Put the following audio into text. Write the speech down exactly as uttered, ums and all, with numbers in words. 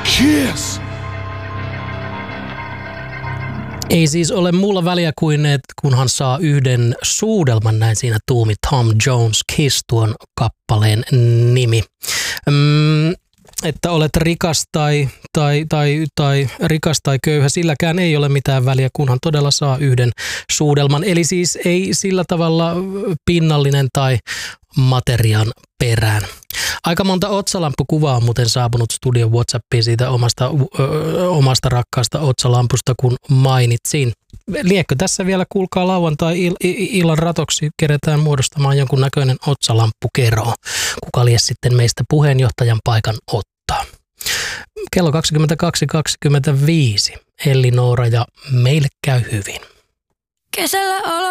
Cheers! Ei siis ole muulla väliä kuin, että kunhan saa yhden suudelman, näin siinä tuumi Tom Jones Kiss tuon kappaleen nimi. Mm, että olet rikas tai, tai, tai, tai rikas tai köyhä, silläkään ei ole mitään väliä, kunhan todella saa yhden suudelman. Eli siis ei sillä tavalla pinnallinen tai materiaan perään. Aika monta otsalampukuvaa on muuten saapunut studion WhatsAppiin siitä omasta, ö, omasta rakkaasta otsalampusta, kun mainitsin. Liekö tässä vielä, kuulkaa, lauantai-illan ratoksi keretään muodostamaan jonkun näköinen otsalampukero. Kuka lies sitten meistä puheenjohtajan paikan ottaa. Kello kaksikymmentäkaksi kaksikymmentäviisi. Elli Noora ja meille käy hyvin. Kesällä olo